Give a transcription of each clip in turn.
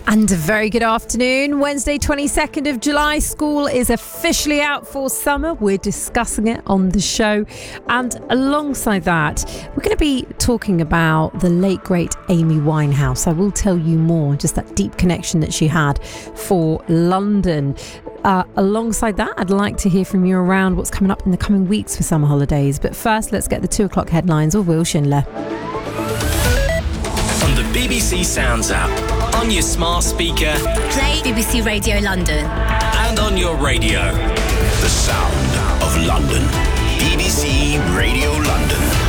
And a very good afternoon. Wednesday, 22nd of July. School is officially out for summer. We're discussing it on the show. And alongside that, we're going to be talking about the late, great Amy Winehouse. I will tell you more, just that deep connection that she had for London. Alongside that, I'd like to hear from you around what's coming up in the coming weeks for summer holidays. But first, let's get the 2 o'clock headlines with Will Schindler. On the BBC Sounds app, on your smart speaker, play BBC Radio London, and on your radio. The sound of London. BBC Radio London.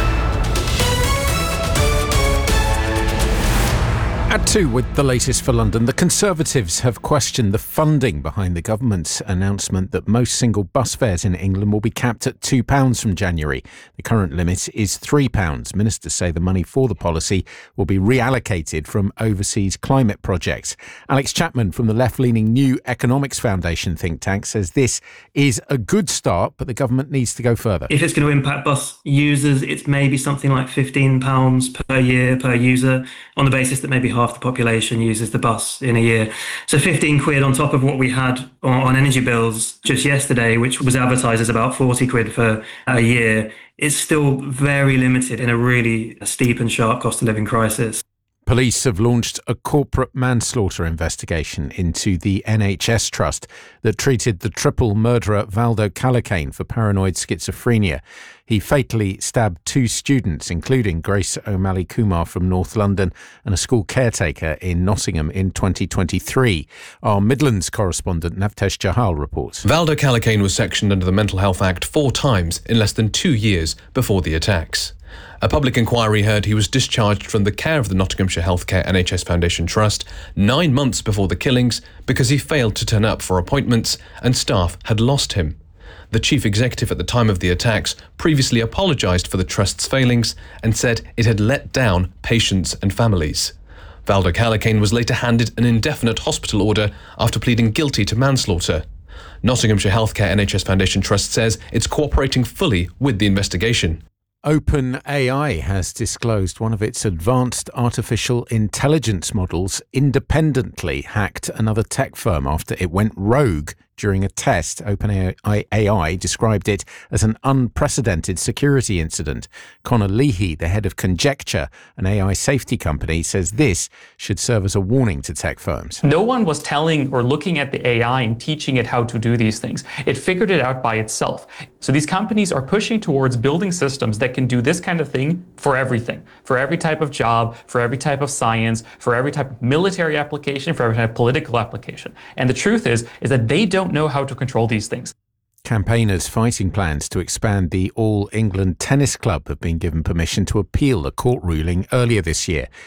At 2 with the latest for London, the Conservatives have questioned the funding behind the government's announcement that most single bus fares in England will be capped at £2 from January. The current limit is £3. Ministers say the money for the policy will be reallocated from overseas climate projects. Alex Chapman from the left-leaning New Economics Foundation think tank says this is a good start, but the government needs to go further. If it's going to impact bus users, it's maybe something like £15 per year per user, on the basis that maybe half the population uses the bus in a year. So 15 quid on top of what we had on energy bills just yesterday, which was advertised as about 40 quid for a year, is still very limited in a really steep and sharp cost of living crisis. Police have launched a corporate manslaughter investigation into the NHS trust that treated the triple murderer Valdo Calacane for paranoid schizophrenia. He fatally stabbed 2 students, including Grace O'Malley Kumar from North London and a school caretaker in Nottingham in 2023. Our Midlands correspondent Navtesh Jahal reports. Valdo Calacane was sectioned under the Mental Health Act 4 times in less than 2 years before the attacks. A public inquiry heard he was discharged from the care of the Nottinghamshire Healthcare NHS Foundation Trust 9 months before the killings because he failed to turn up for appointments and staff had lost him. The chief executive at the time of the attacks previously apologised for the trust's failings and said it had let down patients and families. Valdo Calacane was later handed an indefinite hospital order after pleading guilty to manslaughter. Nottinghamshire Healthcare NHS Foundation Trust says it's cooperating fully with the investigation. OpenAI has disclosed one of its advanced artificial intelligence models independently hacked another tech firm after it went rogue during a test. OpenAI described it as an unprecedented security incident. Connor Leahy, the head of Conjecture, an AI safety company, says this should serve as a warning to tech firms. No one was telling or looking at the AI and teaching it how to do these things. It figured it out by itself. So these companies are pushing towards building systems that can do this kind of thing for everything, for every type of job, for every type of science, for every type of military application, for every type of political application. And the truth is that they don't know how to control these things. Campaigners fighting plans to expand the All England Tennis Club have been given permission to appeal a court ruling earlier this year.